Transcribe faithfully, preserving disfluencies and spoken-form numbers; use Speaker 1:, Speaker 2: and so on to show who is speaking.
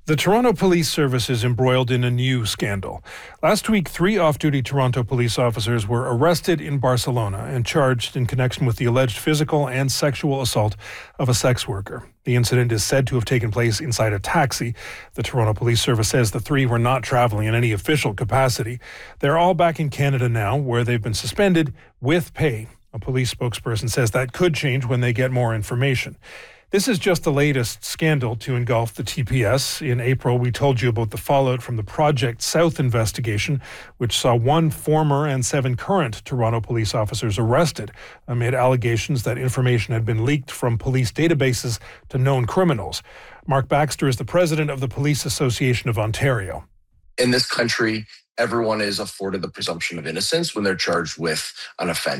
Speaker 1: The Toronto Police Service is embroiled in a new scandal. Last week, three off-duty Toronto police officers were arrested in Barcelona and charged in connection with the alleged physical and sexual assault of a sex worker. The incident is said to have taken place inside a taxi. The Toronto Police Service says the three were not traveling in any official capacity. They're all back in Canada now, where they've been suspended with pay. A police spokesperson says that could change when they get more information. This is just the latest scandal to engulf the T P S. In April, we told you about the fallout from the Project South investigation, which saw one former and seven current Toronto police officers arrested amid allegations that information had been leaked from police databases to known criminals. Mark Baxter is the president of the Police Association of Ontario.
Speaker 2: In this country, everyone is afforded the presumption of innocence when they're charged with an offense.